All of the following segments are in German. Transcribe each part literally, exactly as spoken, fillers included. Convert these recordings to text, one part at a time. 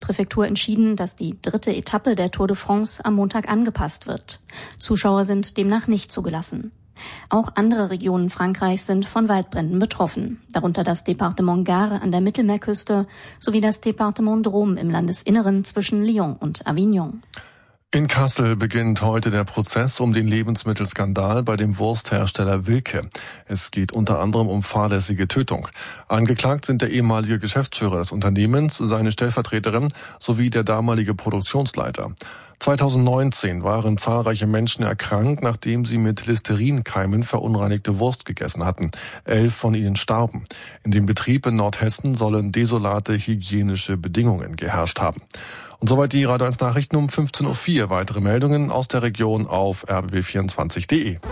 Präfektur entschieden, dass die dritte Etappe der Tour de France am Montag angepasst wird. Zuschauer sind demnach nicht zugelassen. Auch andere Regionen Frankreichs sind von Waldbränden betroffen, darunter das Departement Gard an der Mittelmeerküste sowie das Departement Drôme im Landesinneren zwischen Lyon und Avignon. In Kassel beginnt heute der Prozess um den Lebensmittelskandal bei dem Wursthersteller Wilke. Es geht unter anderem um fahrlässige Tötung. Angeklagt sind der ehemalige Geschäftsführer des Unternehmens, seine Stellvertreterin sowie der damalige Produktionsleiter. zweitausendneunzehn waren zahlreiche Menschen erkrankt, nachdem sie mit Listerinkeimen verunreinigte Wurst gegessen hatten. Elf von ihnen starben. In dem Betrieb in Nordhessen sollen desolate hygienische Bedingungen geherrscht haben. Und soweit die Radio eins Nachrichten um fünfzehn Uhr vier. Weitere Meldungen aus der Region auf r b b vierundzwanzig punkt de.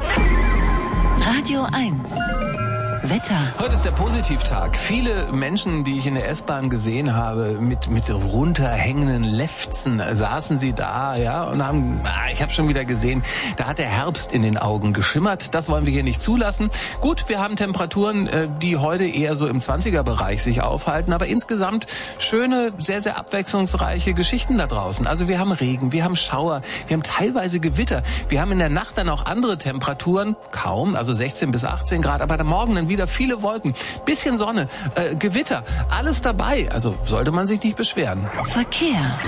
Radio eins. Wetter. Heute ist der Positivtag. Viele Menschen, die ich in der S-Bahn gesehen habe, mit mit runterhängenden Lefzen, saßen sie da, ja, und haben, ah, ich habe schon wieder gesehen, da hat der Herbst in den Augen geschimmert. Das wollen wir hier nicht zulassen. Gut, wir haben Temperaturen, die heute eher so im zwanziger-Bereich sich aufhalten, aber insgesamt schöne, sehr, sehr abwechslungsreiche Geschichten da draußen. Also wir haben Regen, wir haben Schauer, wir haben teilweise Gewitter. Wir haben in der Nacht dann auch andere Temperaturen, kaum, also sechzehn bis achtzehn Grad, aber am Morgen dann wieder viele Wolken, bisschen Sonne, äh, Gewitter, alles dabei. Also sollte man sich nicht beschweren. Verkehr.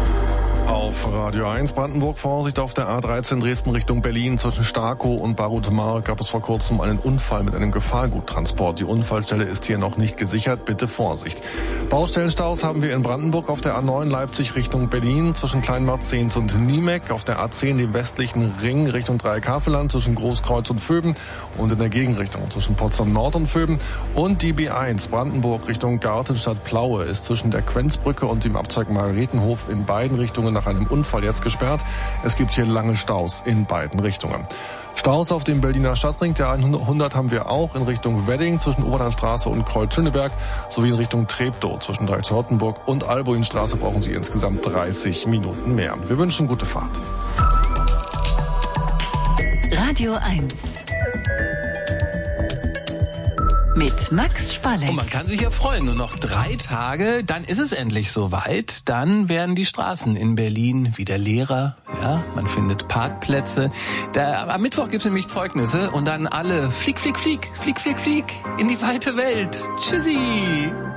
Auf Radio eins Brandenburg Vorsicht auf der A dreizehn Dresden Richtung Berlin zwischen Starkow und Barutmar gab es vor kurzem einen Unfall mit einem Gefahrguttransport. Die Unfallstelle ist hier noch nicht gesichert. Bitte Vorsicht. Baustellenstaus haben wir in Brandenburg auf der A neun Leipzig Richtung Berlin zwischen Kleinmarzehns und Niemek, auf der A zehn dem westlichen Ring Richtung Dreieckhaveland zwischen Großkreuz und Vöben und in der Gegenrichtung zwischen Potsdam Nord und Vöben und die B eins Brandenburg Richtung Gartenstadt-Plaue ist zwischen der Quenzbrücke und dem Abzweig Margaretenhof in beiden Richtungen nach einem Unfall jetzt gesperrt. Es gibt hier lange Staus in beiden Richtungen. Staus auf dem Berliner Stadtring, der hundert haben wir auch in Richtung Wedding zwischen Oberlandstraße und Kreuz-Schöneberg sowie in Richtung Treptow zwischen Dreieckshortenburg und Albuinstraße brauchen Sie insgesamt dreißig Minuten mehr. Wir wünschen gute Fahrt. Radio eins. Mit Max Spalleck. Und man kann sich ja freuen, nur noch drei Tage, dann ist es endlich soweit. Dann werden die Straßen in Berlin wieder leerer. Ja, man findet Parkplätze. Da, am Mittwoch gibt es nämlich Zeugnisse und dann alle flieg, flieg, flieg, flieg, flieg, flieg in die weite Welt. Tschüssi.